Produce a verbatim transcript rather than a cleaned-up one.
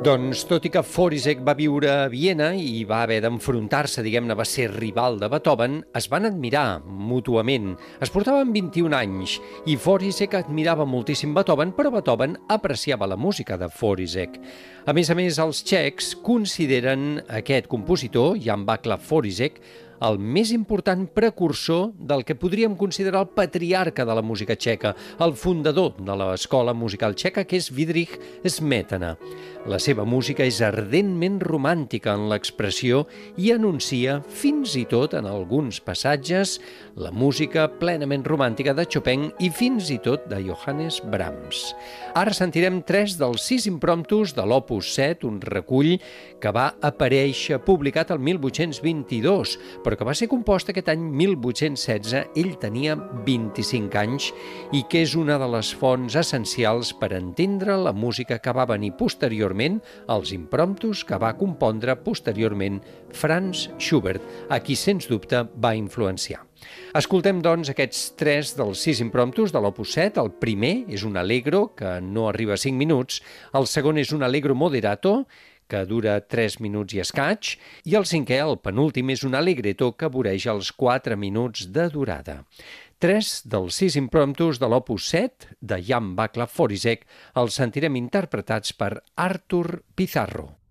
Doncs tot i que Forisek va viure a Viena i va haver d'enfrontar-se, diguem-ne, va ser rival de Beethoven, es van admirar mútuament. Es portaven vint-i-un anys i Forisek admirava moltíssim Beethoven, però Beethoven apreciava la música de Forisek. A més a més, els txecs consideren aquest compositor, Jan Vaclav Forisek, el més important precursor del que podríem considerar el patriarca de la música txeca, el fundador de l'escola musical txeca, que és Friedrich Smetana. La seva música és ardentment romàntica en l'expressió i anuncia, fins i tot en alguns passatges, la música plenament romàntica de Chopin i fins i tot de Johannes Brahms. Ara sentirem tres dels sis impromptus de l'Opus set, un recull que va aparèixer publicat el mil vuit-cents vint-i-dos, però que va ser compost aquest any mil vuit-cents setze, ell tenia vint-i-cinc anys, i que és una de les fonts essencials per entendre la música que va venir posteriorment, els impromptus que va compondre posteriorment Franz Schubert, a qui sens dubte va influenciar. Escoltem, doncs, aquests tres dels sis impromptus de l'Opus set. El primer és un allegro, que no arriba a cinc minuts, el segon és un allegro moderato, que dura tres minuts i escaig, i el cinquè, el penúltim, és un allegretto que voreja els quatre minuts de durada. Tres dels sis impromptus de l'Opus set, de Jan Vaclav Forisek, els sentirem interpretats per Artur Pizarro.